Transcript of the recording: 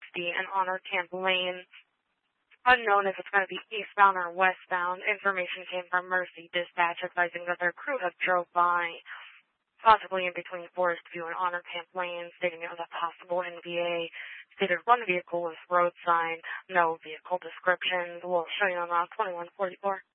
Mercy and Honor Camp Lane. Unknown if it's going to be eastbound or westbound. Information came from Mercy Dispatch advising that their crew have drove by, possibly in between Forest View and Honor Camp Lane, stating it was a possible NVA. Stated one vehicle was road sign, no vehicle descriptions. We'll show you on 2144.